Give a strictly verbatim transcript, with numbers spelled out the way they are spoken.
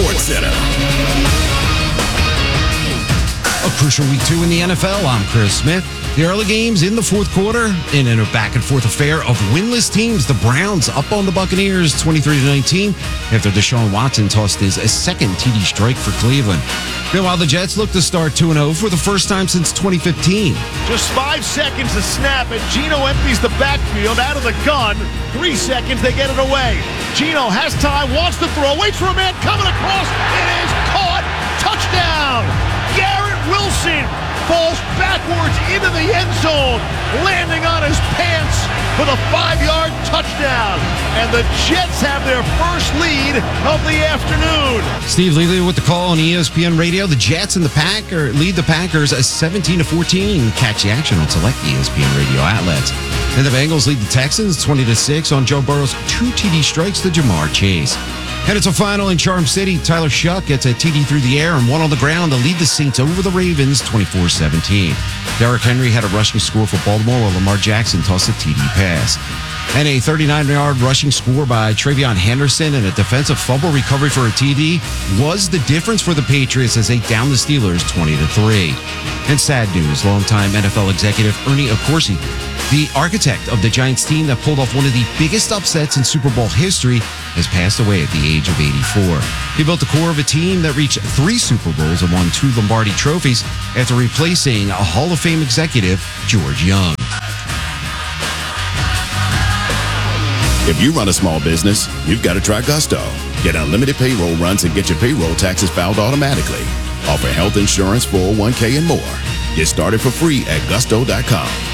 Sports Center. A crucial week two in the N F L. I'm Chris Smith. The early games in the fourth quarter, and in a back-and-forth affair of winless teams, the Browns up on the Buccaneers twenty-three to nineteen after Deshaun Watson tossed his second T D strike for Cleveland. Meanwhile, the Jets look to start two and oh for the first time since twenty fifteen. Just five seconds to snap, and Geno empties the backfield out of the gun. Three seconds, they get it away. Geno has time, wants to throw, waits for a man coming across. It is caught. Touchdown. Garrett Wilson falls backwards into the end zone, landing on his pants for the five-yard touchdown. And the Jets have their first lead of the afternoon. Steve Lely with the call on E S P N Radio. The Jets and the Packers lead the Packers as seventeen to fourteen. Catch the action on select E S P N Radio outlets. And the Bengals lead the Texans twenty to six on Joe Burrow's two T D strikes to Jamar Chase. And it's a final in Charm City. Tyler Shuck gets a T D through the air and one on the ground to lead the Saints over the Ravens twenty-four seventeen. Derrick Henry had a rushing score for Baltimore while Lamar Jackson tossed a T D pass. And a thirty-nine-yard rushing score by Travion Henderson and a defensive fumble recovery for a T D was the difference for the Patriots as they downed the Steelers twenty to three. And sad news, longtime N F L executive Ernie Accorsi, the architect of the Giants team that pulled off one of the biggest upsets in Super Bowl history, has passed away at the age of eighty-four. He built the core of a team that reached three Super Bowls and won two Lombardi trophies after replacing a Hall of Fame executive, George Young. If you run a small business, you've got to try Gusto. Get unlimited payroll runs and get your payroll taxes filed automatically. Offer health insurance, four oh one k, and more. Get started for free at gusto dot com.